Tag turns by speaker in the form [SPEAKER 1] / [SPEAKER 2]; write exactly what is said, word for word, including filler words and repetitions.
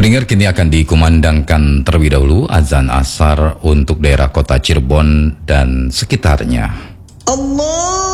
[SPEAKER 1] Pendengar, kini akan dikumandangkan terlebih dahulu azan asar untuk daerah kota Cirebon dan sekitarnya.
[SPEAKER 2] Allah